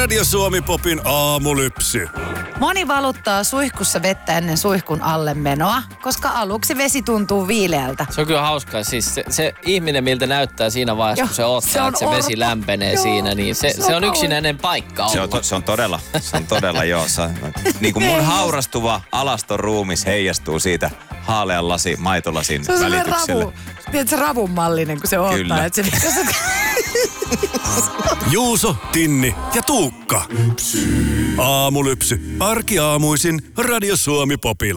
Radio Suomi Popin aamulypsy. Moni valuttaa suihkussa vettä ennen suihkun alle menoa, koska aluksi vesi tuntuu viileältä. Se on kyllä hauskaa. Siis se ihminen, miltä näyttää siinä vaiheessa, kun se ottaa, että se vesi lämpenee siinä, niin se on yksinäinen paikka ollut. Se on todella joo. Niin kuin mun haurastuva alaston ruumis heijastuu siitä haalean maitolasin välitykselle. Se on se ravun mallinen, kun se ottaa. Kyllä. Että Juuso, Tinni ja Tuukka. Aamulypsy. Arkiaamuisin Radio Suomi Popilla.